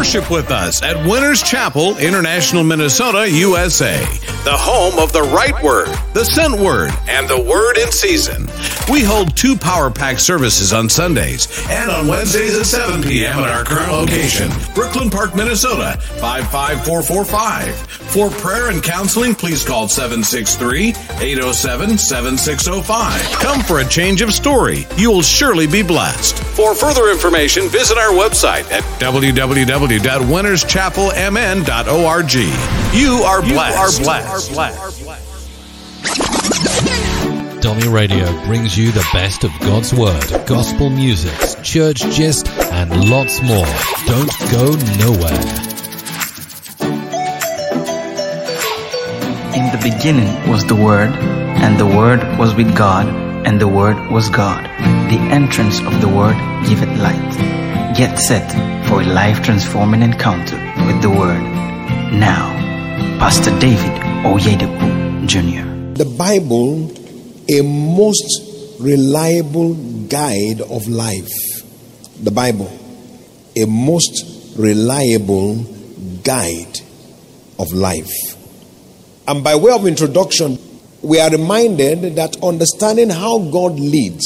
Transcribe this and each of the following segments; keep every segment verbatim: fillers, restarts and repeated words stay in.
worship with us at Winners Chapel, International, Minnesota, U S A. The home of the right word, the sent word, and the word in season. We hold two Power Pack services on Sundays and on Wednesdays at seven p.m. at our current location, Brooklyn Park, Minnesota, five five four four five. For prayer and counseling, please call seven six three, eight oh seven, seven six oh five. Come for a change of story. You will surely be blessed. For further information, visit our website at w w w dot winners chapel m n dot org. You are blessed. You are blessed. Donny Radio brings you the best of God's Word, gospel music, church gist, and lots more. Don't go nowhere. In the beginning was the Word, and the Word was with God, and the Word was God. The entrance of the Word giveth light. Get set for a life-transforming encounter with the Word. Now, Pastor David Oyedepo, Junior The Bible, a most reliable guide of life. The Bible, a most reliable guide of life. And by way of introduction, we are reminded that understanding how God leads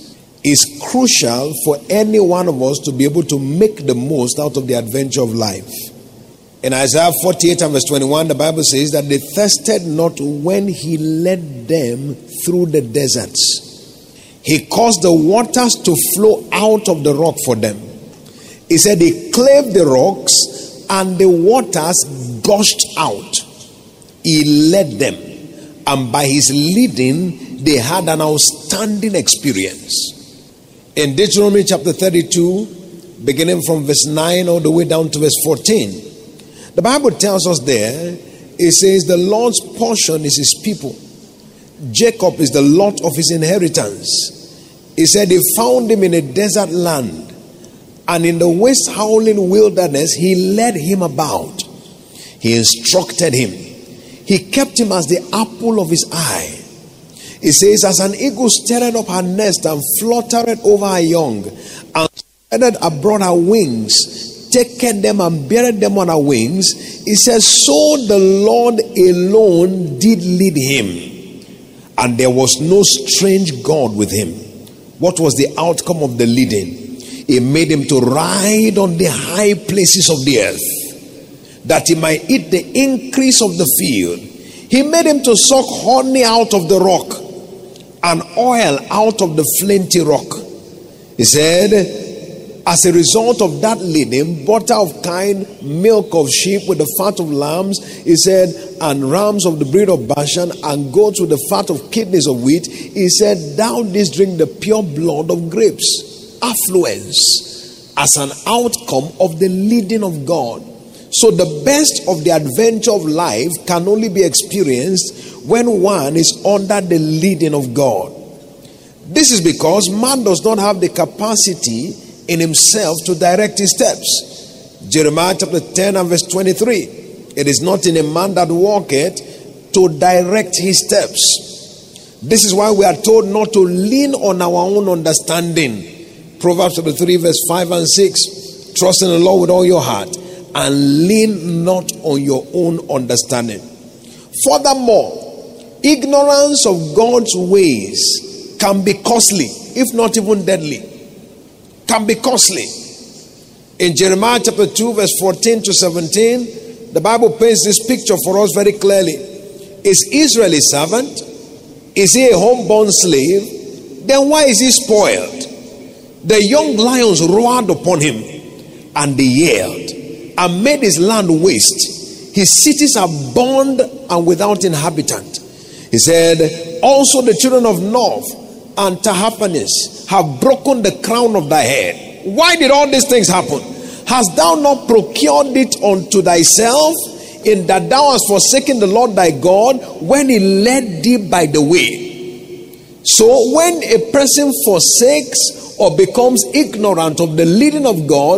is crucial for any one of us to be able to make the most out of the adventure of life. In Isaiah forty-eight and verse twenty-one, the Bible says that they thirsted not when he led them through the deserts. He caused the waters to flow out of the rock for them. He said he clave the rocks and the waters gushed out. He led them, and by his leading, they had an outstanding experience. In Deuteronomy chapter thirty-two, beginning from verse nine all the way down to verse fourteen, the Bible tells us there, it says, the Lord's portion is his people. Jacob is the lot of his inheritance. He said he found him in a desert land, and in the waste howling wilderness, he led him about. He instructed him. He kept him as the apple of his eye. It says, as an eagle stirred up her nest and fluttered over her young, and spread abroad her wings, taken them and buried them on her wings, it says, so the Lord alone did lead him, and there was no strange God with him. What was the outcome of the leading? He made him to ride on the high places of the earth, that he might eat the increase of the field. He made him to suck honey out of the rock and oil out of the flinty rock. He said, as a result of that leading, butter of kine, milk of sheep with the fat of lambs, he said, and rams of the breed of Bashan, and goats with the fat of kidneys of wheat, he said, thou didst drink the pure blood of grapes. Affluence as an outcome of the leading of God. So the best of the adventure of life can only be experienced when one is under the leading of God. This is because man does not have the capacity in himself to direct his steps. Jeremiah chapter ten and verse twenty-three. It is not in a man that walketh to direct his steps. This is why we are told not to lean on our own understanding. Proverbs chapter three verse five and six. Trust in the Lord with all your heart, and lean not on your own understanding. Furthermore, ignorance of God's ways can be costly, if not even deadly. Can be costly. In Jeremiah chapter two, verse fourteen to seventeen, the Bible paints this picture for us very clearly. Is Israel a servant? Is he a homeborn slave? Then why is he spoiled? The young lions roared upon him, and they yelled, and made his land waste. His cities are burned and without inhabitant. He said, also the children of North and Tahaphanes have broken the crown of thy head. Why did all these things happen? Hast thou not procured it unto thyself, in that thou hast forsaken the Lord thy God, when he led thee by the way? So when a person forsakes or becomes ignorant of the leading of God,